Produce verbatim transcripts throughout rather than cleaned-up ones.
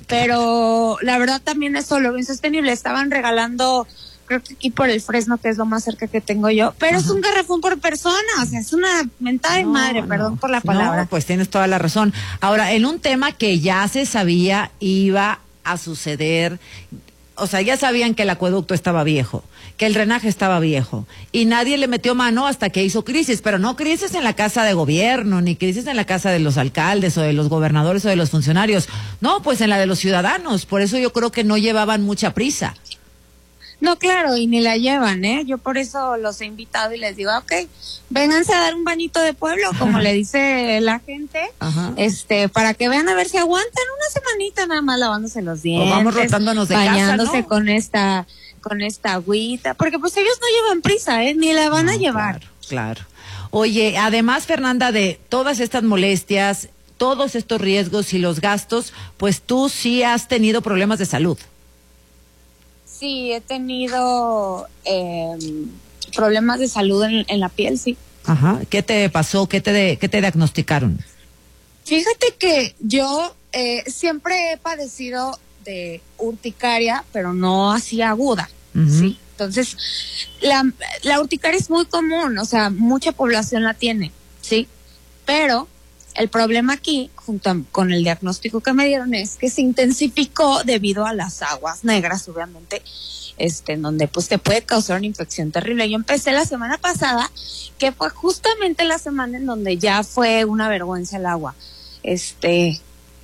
Pero la verdad también es solo insostenible. Estaban regalando, creo que aquí por el Fresno, que es lo más cerca que tengo yo, pero Ajá. es un garrafón por persona, o sea, es una mentada de no, madre, no, perdón por la palabra. No, pues tienes toda la razón. Ahora, en un tema que ya se sabía iba a suceder, o sea, ya sabían que el acueducto estaba viejo, que el drenaje estaba viejo, y nadie le metió mano hasta que hizo crisis, pero no crisis en la casa de gobierno, ni crisis en la casa de los alcaldes, o de los gobernadores, o de los funcionarios, no, pues en la de los ciudadanos, por eso yo creo que no llevaban mucha prisa. No, claro, y ni la llevan, ¿eh? Yo por eso los he invitado y les digo, ok, vénganse a dar un bañito de pueblo, como le dice la gente, Ajá. este, para que vean a ver si aguantan una semanita nada más lavándose los dientes. O vamos rotándonos de bañándose casa, ¿no? con esta, con esta agüita, porque pues ellos no llevan prisa, ¿eh? Ni la van no, a llevar. Claro, claro. Oye, además, Fernanda, de todas estas molestias, todos estos riesgos y los gastos, pues tú sí has tenido problemas de salud. Sí, he tenido eh, problemas de salud en, en la piel, sí. Ajá. ¿Qué te pasó? ¿Qué te, de, qué te diagnosticaron? Fíjate que yo eh, siempre he padecido de urticaria, pero no así aguda, uh-huh. ¿sí? Entonces, la, la urticaria es muy común, o sea, mucha población la tiene, ¿sí? Pero el problema aquí, junto a, con el diagnóstico que me dieron, es que se intensificó debido a las aguas negras, obviamente, este, en donde pues te puede causar una infección terrible. Yo empecé la semana pasada, que fue justamente la semana en donde ya fue una vergüenza el agua. Este,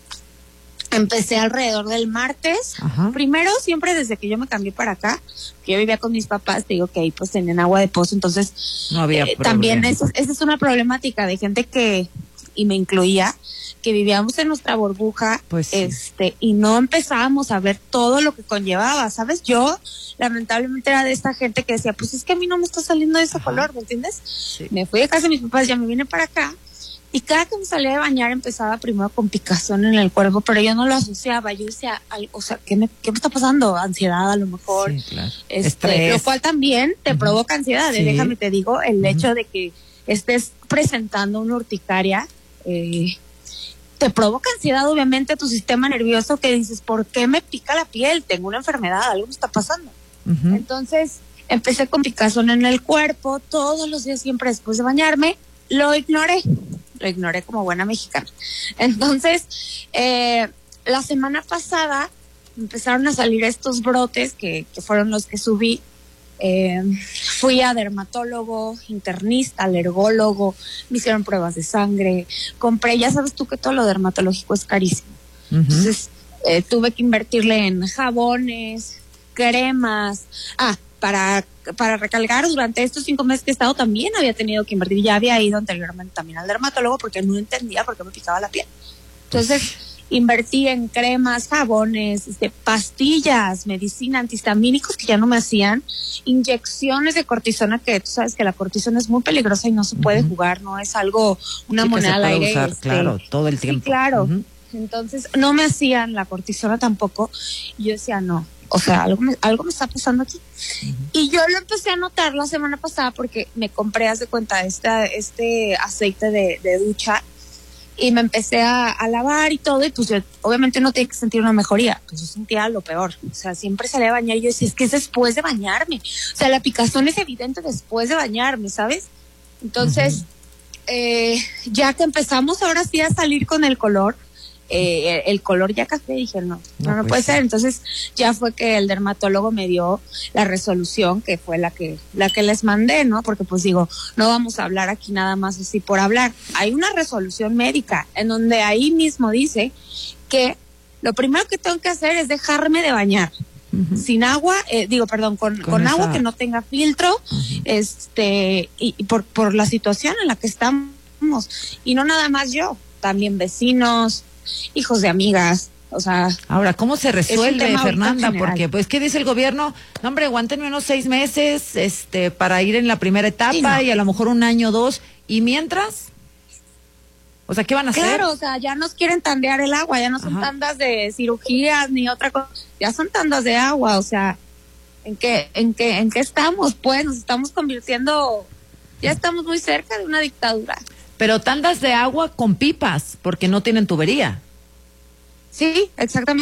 empecé alrededor del martes. Ajá. Primero, siempre desde que yo me cambié para acá, que yo vivía con mis papás, te digo que ahí pues tenían agua de pozo, entonces no había eh, también esa es una problemática de gente que, y me incluía, que vivíamos en nuestra burbuja, pues sí. este, y no empezábamos a ver todo lo que conllevaba, ¿sabes? Yo, lamentablemente, era de esta gente que decía, pues es que a mí no me está saliendo de ese Ajá. color, ¿me entiendes? Sí. Me fui de casa de mis papás, ya me vine para acá, y cada que me salía de bañar empezaba primero con picazón en el cuerpo, pero yo no lo asociaba, yo decía, o sea, ¿qué me, qué me está pasando? Ansiedad a lo mejor, sí, claro. este, lo cual también te uh-huh. provoca ansiedad, sí. Déjame te digo, el uh-huh. hecho de que estés presentando una urticaria, Eh, te provoca ansiedad, obviamente, tu sistema nervioso, que dices, ¿por qué me pica la piel? Tengo una enfermedad, algo me está pasando. Uh-huh. Entonces, empecé con picazón en el cuerpo, todos los días, siempre después de bañarme, lo ignoré, lo ignoré como buena mexicana. Entonces, eh, la semana pasada empezaron a salir estos brotes que, que fueron los que subí. Eh, fui a dermatólogo, internista, alergólogo, me hicieron pruebas de sangre, compré, ya sabes tú que todo lo dermatológico es carísimo. Uh-huh. Entonces eh, tuve que invertirle en jabones, cremas, ah, para, para recalcar, durante estos cinco meses que he estado también había tenido que invertir, ya había ido anteriormente también al dermatólogo porque no entendía por qué me picaba la piel. Entonces invertí en cremas, jabones, este, pastillas, medicina, antihistamínicos que ya no me hacían, inyecciones de cortisona, que tú sabes que la cortisona es muy peligrosa y no se puede uh-huh. jugar, no es algo, una sí, moneda al aire. Usar, este, claro, todo el tiempo. Sí, claro. Uh-huh. Entonces, no me hacían la cortisona tampoco. Y yo decía, no, o sea, algo me, algo me está pasando aquí. Uh-huh. Y yo lo empecé a notar la semana pasada porque me compré, haz de cuenta, este, este aceite de, de ducha, y me empecé a, a lavar y todo, y pues yo obviamente no tenía que sentir una mejoría, pues yo sentía lo peor, o sea, siempre salía a bañar y yo decía, es que es después de bañarme, o sea, la picazón es evidente después de bañarme, ¿sabes? Entonces, uh-huh. eh, ya que empezamos ahora sí a salir con el color, eh, el color ya café, dije, no, no, no, no pues puede ser. Entonces ya fue que el dermatólogo me dio la resolución, que fue la que la que les mandé, ¿no? Porque pues digo, no vamos a hablar aquí nada más así por hablar. Hay una resolución médica en donde ahí mismo dice que lo primero que tengo que hacer es dejarme de bañar. Uh-huh. Sin agua, eh, digo, perdón, con, con, con agua que no tenga filtro, uh-huh. este, y, y por, por la situación en la que estamos. Y no nada más yo, también vecinos, hijos de amigas, o sea. Ahora, ¿cómo se resuelve, Fernanda? Porque, pues, ¿qué dice el gobierno? No, hombre, aguántenme unos seis meses, este, para ir en la primera etapa, sí, no. y a lo mejor un año o dos, y mientras, o sea, ¿qué van a hacer? Claro, o sea, ya nos quieren tandear el agua, ya no son Ajá. tandas de cirugías ni otra cosa, ya son tandas de agua, o sea, ¿en qué, en qué, en qué estamos? Pues, nos estamos convirtiendo, ya estamos muy cerca de una dictadura. Pero tandas de agua con pipas, porque no tienen tubería. Sí, exactamente.